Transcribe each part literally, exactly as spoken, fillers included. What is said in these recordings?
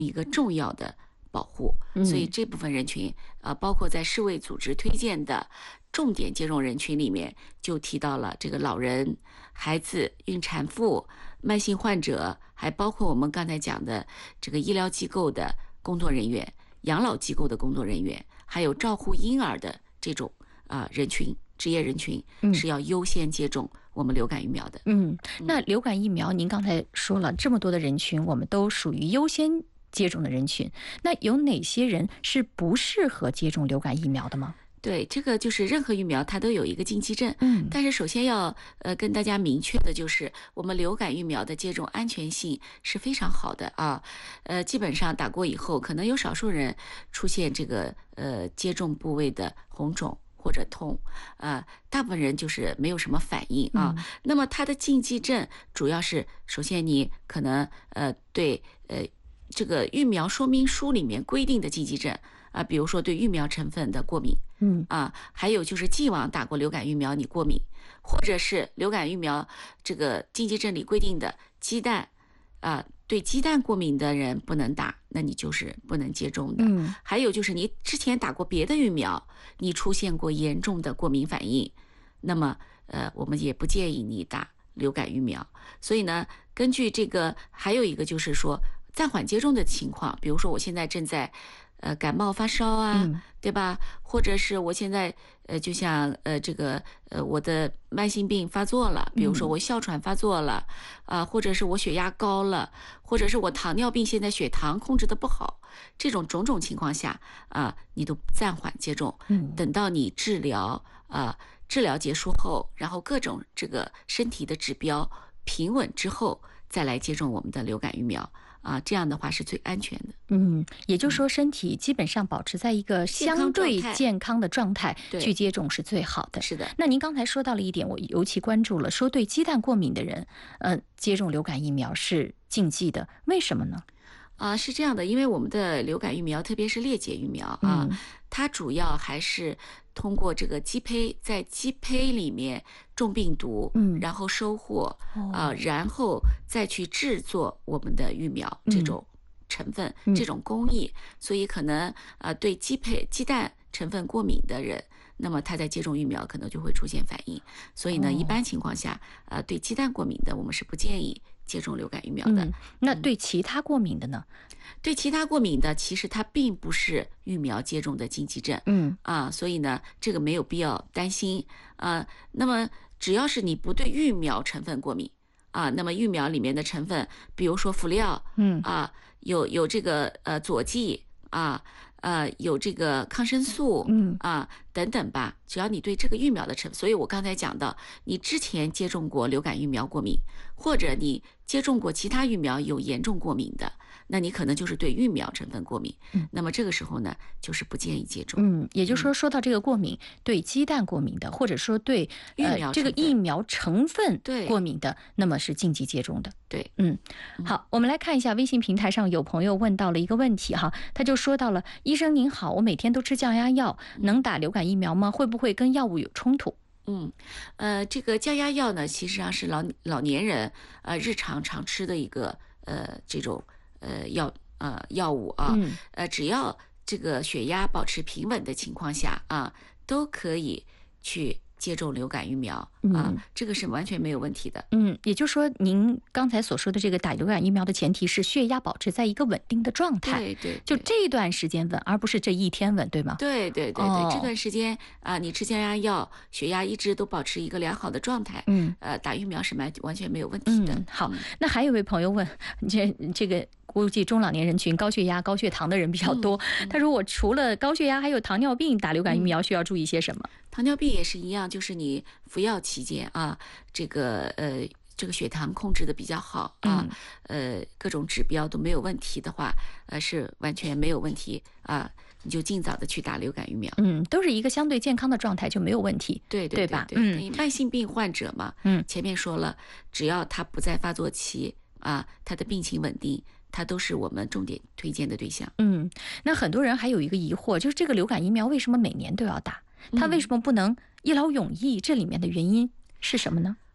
一个重要的保护。所以这部分人群，呃，包括在世卫组织推荐的重点接种人群里面，就提到了这个老人、孩子、孕产妇、慢性患者，还包括我们刚才讲的这个医疗机构的工作人员、养老机构的工作人员，还有照护婴儿的这种啊、呃、人群。职业人群是要优先接种我们流感疫苗的。 嗯，那流感疫苗您刚才说了这么多的人群，我们都属于优先接种的人群，那有哪些人是不适合接种流感疫苗的吗？ 对，这个就是任何疫苗它都有一个禁忌症， 嗯， 但是首先要呃跟大家明确的就是，我们流感疫苗的接种安全性是非常好的啊，呃，基本上打过以后，可能有少数人出现这个呃接种部位的红肿或者痛，呃，大部分人就是没有什么反应啊。嗯、那么它的禁忌症主要是，首先你可能呃对呃这个疫苗说明书里面规定的禁忌症啊，比如说对疫苗成分的过敏， 嗯啊，还有就是既往打过流感疫苗你过敏，或者是流感疫苗这个禁忌症里规定的鸡蛋啊，对鸡蛋过敏的人不能打，那你就是不能接种的。 嗯， 还有就是你之前打过别的疫苗，你出现过严重的过敏反应，那么呃，我们也不建议你打流感疫苗。所以呢，根据这个，还有一个就是说暂缓接种的情况，比如说我现在正在呃感冒发烧啊， 嗯、 对吧？或者是我现在呃就像呃这个呃我的慢性病发作了，比如说我哮喘发作了啊、呃，或者是我血压高了，或者是我糖尿病现在血糖控制的不好，这种种种情况下啊、呃，你都暂缓接种， 嗯， 等到你治疗啊、呃、治疗结束后，然后各种这个身体的指标平稳之后，再来接种我们的流感疫苗。啊，这样的话是最安全的。 嗯，也就是说，身体基本上保持在一个相对健康的状态去接种是最好的。 是的。 那您刚才说到了一点，我尤其关注了，说对鸡蛋过敏的人，呃，接种流感疫苗是禁忌的，为什么呢？ 啊，是这样的，因为我们的流感疫苗，特别是裂解疫苗啊， 嗯、 它主要还是通过这个鸡胚在鸡胚里面种病毒， 嗯， 然后收获啊、 哦， 然后再去制作我们的疫苗这种成分、 嗯、 这种工艺，所以可能啊对鸡胚鸡蛋成分过敏的人，那么他在接种疫苗可能就会出现反应。所以呢， 哦、 一般情况下，呃，对鸡蛋过敏的，我们是不建议接种流感疫苗的。 嗯、那对其他过敏的呢？ 对其他过敏的，其实它并不是疫苗接种的禁忌症， 嗯啊，所以呢，这个没有必要担心啊。那么只要是你不对疫苗成分过敏啊，那么疫苗里面的成分，比如说辅料， 嗯啊，有有这个呃佐剂啊，呃有这个抗生素， 嗯啊等等吧，只要你对这个疫苗的成分，所以我刚才讲到，你之前接种过流感疫苗过敏，或者你接种过其他疫苗有严重过敏的，那你可能就是对疫苗成分过敏， 嗯， 那么这个时候呢，就是不建议接种。 嗯，也就是说，说到这个过敏，嗯、对鸡蛋过敏的，或者说对呃这个疫苗成分过敏的，那么是禁忌接种的。 对， 嗯，好，我们来看一下微信平台上有朋友问到了一个问题哈，他就说到了：医生您好，我每天都吃降压药，能打流感疫苗吗？会不会跟药物有冲突？ 嗯，呃，这个降压药呢，其实上是老老年人呃日常常吃的一个呃这种呃药呃药物啊， 嗯、 呃，只要这个血压保持平稳的情况下啊，都可以去接种流感疫苗啊、 嗯， 这个是完全没有问题的。 嗯，也就是说，您刚才所说的这个打流感疫苗的前提是血压保持在一个稳定的状态， 对 对, 对， 就这段时间稳，而不是这一天稳，对吗？ 对对对对， 哦、 这段时间啊、呃，你吃降压药，血压一直都保持一个良好的状态， 嗯， 呃，打疫苗是完完全没有问题的。 嗯、好、嗯，那还有一位朋友问，这这个。估计中老年人群高血压、高血糖的人比较多。嗯嗯、他说：“我除了高血压，还有糖尿病，打流感疫苗需要注意些什么？” 嗯、糖尿病也是一样，就是你服药期间啊，这个呃，这个血糖控制的比较好啊，嗯、呃，各种指标都没有问题的话，呃，是完全没有问题啊，你就尽早的去打流感疫苗。 嗯，都是一个相对健康的状态就没有问题， 对对对, 对吧？ 嗯，慢性病患者嘛， 嗯， 前面说了，只要他不在发作期啊，他的病情稳定。它都是我们重点推荐的对象。 嗯，那很多人还有一个疑惑，就是这个流感疫苗为什么每年都要打？它为什么不能一劳永逸？这里面的原因是什么呢？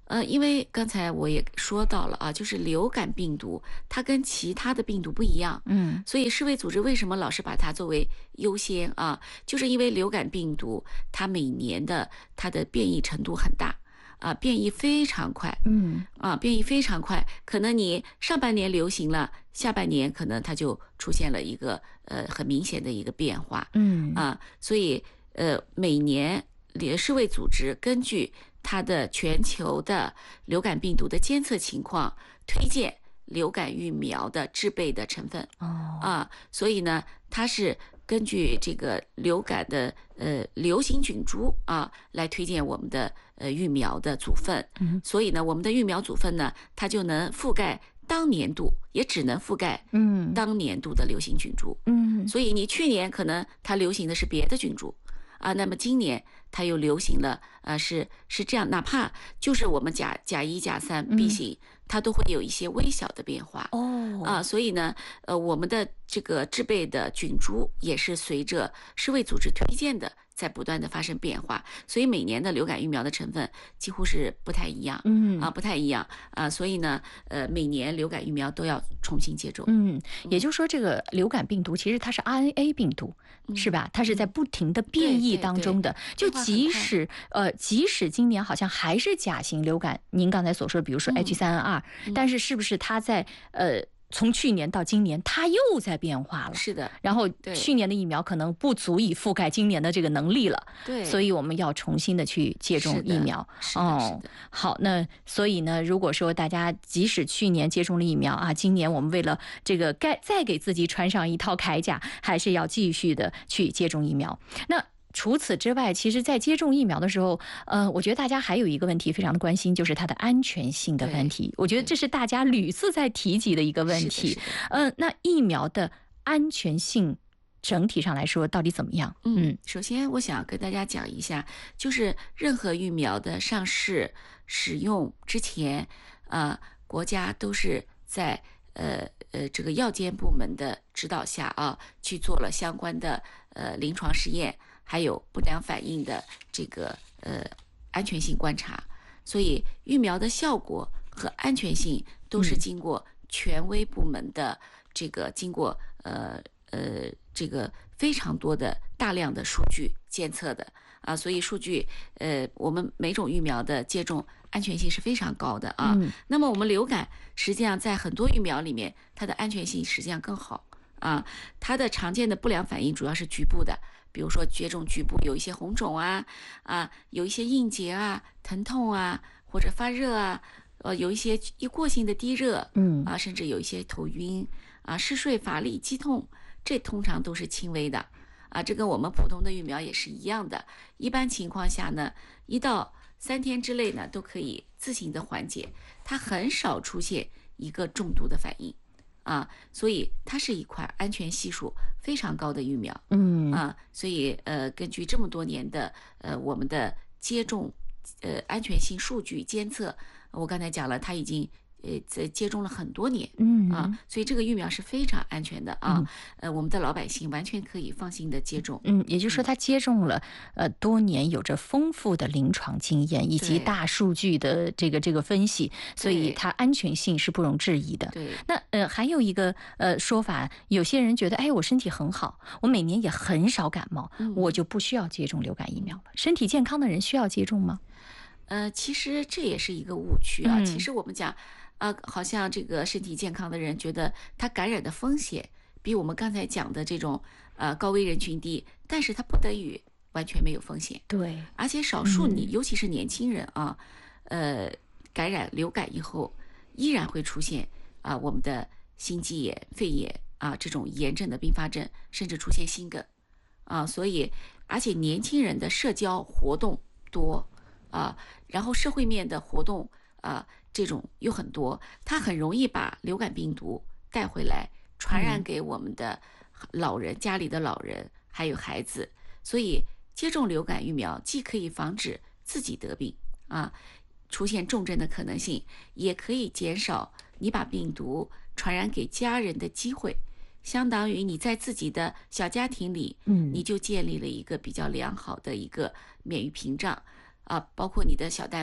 呃，因为刚才我也说到了啊，就是流感病毒它跟其他的病毒不一样， 嗯所以世卫组织为什么老是把它作为优先啊？就是因为流感病毒它每年的它的变异程度很大啊，变异非常快嗯啊，变异非常快，可能你上半年流行了，下半年可能它就出现了一个呃很明显的一个变化嗯啊，所以呃每年联世卫组织根据它的全球的流感病毒的监测情况，推荐流感疫苗的制备的成分哦啊，所以呢，它是根据这个流感的呃流行菌株啊来推荐我们的呃疫苗的组分， 嗯所以呢，我们的疫苗组分呢，它就能覆盖当年度，也只能覆盖嗯当年度的流行菌株。 嗯所以你去年可能它流行的是别的菌株啊，那么今年它又流行了，呃，是是这样，哪怕就是我们甲甲一、甲三、B 型，它都会有一些微小的变化。 哦啊，所以呢，呃，我们的这个制备的菌株也是随着世卫组织推荐的，在不断的发生变化，所以每年的流感疫苗的成分几乎是不太一样， 嗯啊，不太一样啊，所以呢，呃，每年流感疫苗都要重新接种。 嗯，也就是说，这个流感病毒其实它是 R N A 病毒，是吧？它是在不停的变异当中的。就即使呃，即使今年好像还是甲型流感，您刚才所说的，比如说 H 三 N 二，但是是不是它在呃？从去年到今年，它又在变化了。 是的， 然后去年的疫苗可能不足以覆盖今年的这个能力了。 对， 所以我们要重新的去接种疫苗。 是的，是的。 哦，好，那所以呢，如果说大家即使去年接种了疫苗啊，今年我们为了这个该再给自己穿上一套铠甲，还是要继续的去接种疫苗。那除此之外，其实在接种疫苗的时候，呃，我觉得大家还有一个问题非常的关心，就是它的安全性的问题。我觉得这是大家屡次在提及的一个问题。嗯、呃，那疫苗的安全性整体上来说到底怎么样？ 嗯，首先我想跟大家讲一下，就是任何疫苗的上市使用之前，呃，国家都是在呃呃这个药监部门的指导下啊，去做了相关的呃临床试验。还有不良反应的这个呃安全性观察，所以疫苗的效果和安全性都是经过权威部门的这个经过呃呃这个非常多的大量的数据监测的啊，所以数据呃我们每种疫苗的接种安全性是非常高的啊。 嗯、 那么我们流感实际上在很多疫苗里面，它的安全性实际上更好啊，它的常见的不良反应主要是局部的。比如说接种局部有一些红肿啊，啊，有一些硬结啊、疼痛啊，或者发热啊，呃，有一些一过性的低热， 嗯啊，甚至有一些头晕啊、嗜睡、乏力、肌痛，这通常都是轻微的啊。这跟我们普通的疫苗也是一样的。一般情况下呢，一到三天之内呢，都可以自行的缓解，它很少出现一个重度的反应。啊，所以它是一款安全系数非常高的疫苗， 嗯啊，所以呃，根据这么多年的呃我们的接种呃安全性数据监测，我刚才讲了，它已经呃在接种了很多年， 嗯啊，所以这个疫苗是非常安全的啊， 嗯、 呃，我们的老百姓完全可以放心的接种。 嗯，也就是说，他接种了呃多年，有着丰富的临床经验以及大数据的这个这个分析，所以它安全性是不容置疑的。 对， 那呃还有一个呃说法，有些人觉得，哎，我身体很好，我每年也很少感冒， 嗯、 我就不需要接种流感疫苗了。身体健康的人需要接种吗？ 呃，其实这也是一个误区啊。 嗯、 其实我们讲。呃，好像这个身体健康的人觉得他感染的风险比我们刚才讲的这种呃高危人群低，但是他不等于完全没有风险。 对， 而且少数你、 嗯、 尤其是年轻人啊，呃，感染流感以后依然会出现啊、呃、我们的心肌炎、肺炎啊这种炎症的并发症，甚至出现心梗啊。所以，而且年轻人的社交活动多啊，然后社会面的活动啊。这种又很多，它很容易把流感病毒带回来，传染给我们的老人、嗯、家里的老人还有孩子。所以接种流感疫苗既可以防止自己得病啊，出现重症的可能性，也可以减少你把病毒传染给家人的机会。相当于你在自己的小家庭里， 嗯， 你就建立了一个比较良好的一个免疫屏障啊，包括你的小单位。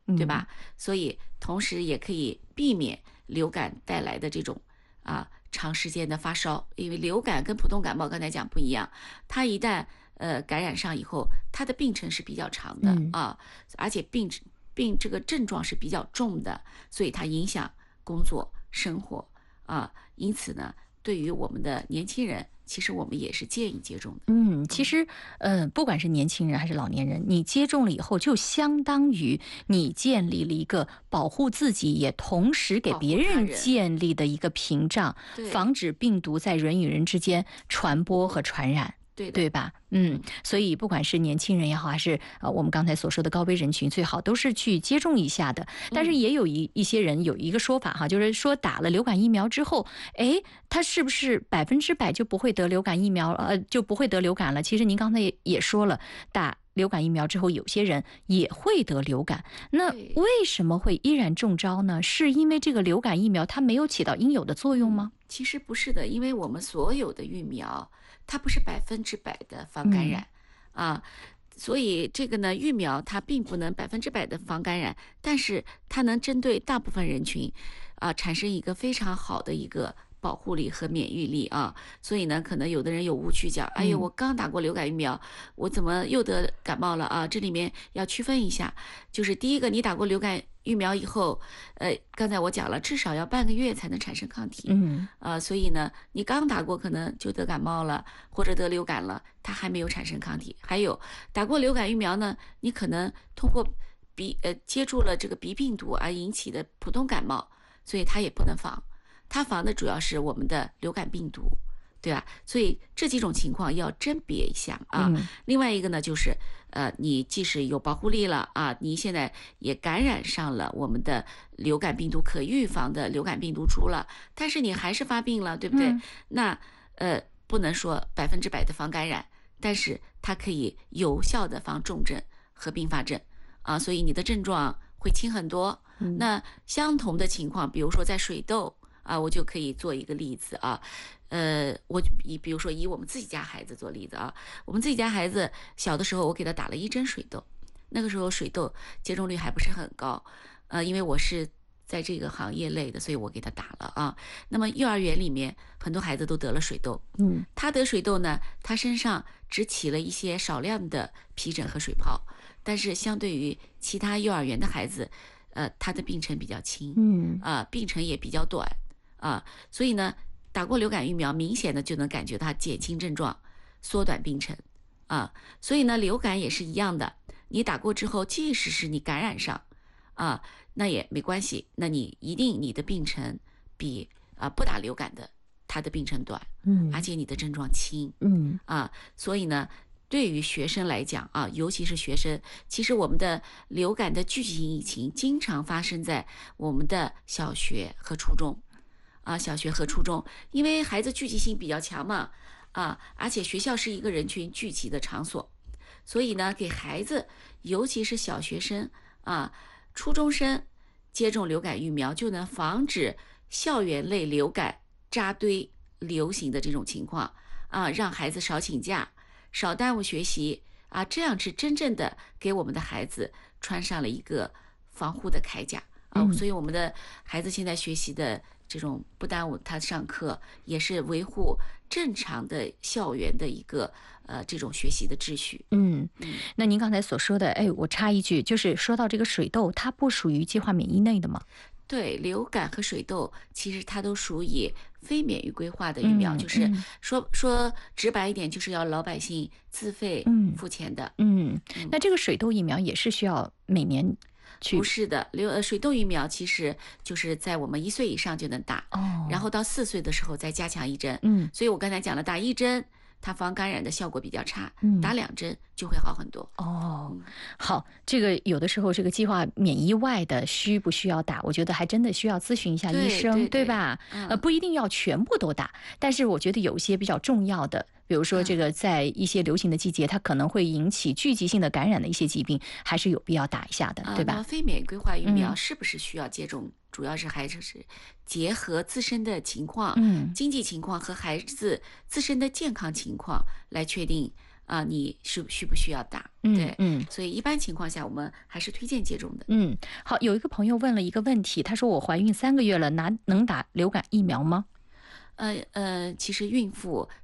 对吧？所以同时也可以避免流感带来的这种啊长时间的发烧，因为流感跟普通感冒刚才讲不一样，它一旦呃感染上以后，它的病程是比较长的、嗯、啊，而且病病这个症状是比较重的，所以它影响工作生活啊，因此呢，对于我们的年轻人，其实我们也是建议接种的。 嗯，其实，呃，不管是年轻人还是老年人，你接种了以后，就相当于你建立了一个保护自己，也同时给别人建立的一个屏障，防止病毒在人与人之间传播和传染。 对对吧？嗯，所以不管是年轻人也好，还是呃我们刚才所说的高危人群，最好都是去接种一下的。但是也有一一些人有一个说法哈，就是说打了流感疫苗之后，哎，他是不是百分之百就不会得流感疫苗呃就不会得流感了？其实您刚才也也说了，打流感疫苗之后，有些人也会得流感。那为什么会依然中招呢？是因为这个流感疫苗它没有起到应有的作用吗？ 其实不是的，因为我们所有的疫苗，它不是百分之百的防感染、嗯、啊，所以这个呢，疫苗它并不能百分之百的防感染，但是它能针对大部分人群啊产生一个非常好的一个保护力和免疫力啊，所以呢，可能有的人有误区讲，哎呦，我刚打过流感疫苗，我怎么又得感冒了啊？这里面要区分一下，就是第一个，你打过流感疫苗以后，呃，刚才我讲了，至少要半个月才能产生抗体， 嗯， 呃，所以呢，你刚打过可能就得感冒了，或者得流感了，它还没有产生抗体。还有打过流感疫苗呢，你可能通过鼻呃接触了这个鼻病毒而引起的普通感冒，所以它也不能防。它防的主要是我们的流感病毒，对吧？所以这几种情况要甄别一下啊。 嗯、 另外一个呢，就是呃，你即使有保护力了啊，你现在也感染上了我们的流感病毒可预防的流感病毒株了，但是你还是发病了，对不对？ 嗯、 那呃，不能说百分之百的防感染，但是它可以有效的防重症和并发症啊，所以你的症状会轻很多。 嗯、 那相同的情况，比如说在水痘。啊，我就可以做一个例子啊，呃，我以比如说以我们自己家孩子做例子啊，我们自己家孩子小的时候，我给他打了一针水痘，那个时候水痘接种率还不是很高，呃，因为我是在这个行业类的，所以我给他打了啊。那么幼儿园里面很多孩子都得了水痘， 嗯， 他得水痘呢，他身上只起了一些少量的皮疹和水泡，但是相对于其他幼儿园的孩子，呃，他的病程比较轻， 嗯， 啊、呃，病程也比较短。啊，所以呢，打过流感疫苗，明显的就能感觉它减轻症状，缩短病程，啊，所以呢，流感也是一样的，你打过之后，即使是你感染上，啊，那也没关系，那你一定你的病程比啊不打流感的它的病程短， 嗯， 而且你的症状轻， 嗯， 啊，所以呢，对于学生来讲啊，尤其是学生，其实我们的流感的聚集性疫情经常发生在我们的小学和初中。啊，小学和初中，因为孩子聚集性比较强嘛，啊，而且学校是一个人群聚集的场所，所以呢，给孩子，尤其是小学生啊、初中生接种流感疫苗，就能防止校园类流感扎堆流行的这种情况啊，让孩子少请假，少耽误学习啊，这样是真正的给我们的孩子穿上了一个防护的铠甲啊， 嗯、 所以我们的孩子现在学习的。这种不耽误他上课，也是维护正常的校园的一个呃这种学习的秩序。 嗯，那您刚才所说的，哎，我插一句，就是说到这个水痘，它不属于计划免疫内的吗？ 对，流感和水痘其实它都属于非免疫规划的疫苗， 嗯、 就是说、嗯、说直白一点，就是要老百姓自费付钱的。 嗯，嗯那这个水痘疫苗也是需要每年。 不是的，流呃水痘疫苗其实就是在我们一岁以上就能打， 哦， 然后到四岁的时候再加强一针。 嗯， 所以我刚才讲了，打一针它防感染的效果比较差， 嗯、 打两针就会好很多。 哦，好，这个有的时候这个计划免疫外的需不需要打，我觉得还真的需要咨询一下医生， 对, 对, 对吧？ 嗯、 呃，不一定要全部都打，但是我觉得有一些比较重要的。比如说，这个在一些流行的季节，它可能会引起聚集性的感染的一些疾病，还是有必要打一下的，对吧？ 啊、非免疫规划疫苗是不是需要接种？嗯、主要是还是结合自身的情况、 嗯、 经济情况和孩子自身的健康情况来确定啊，你是需不需要打？对， 嗯， 所以一般情况下我们还是推荐接种的。 嗯，好，有一个朋友问了一个问题，他说我怀孕三个月了，拿能打流感疫苗吗？ 呃呃，其实孕妇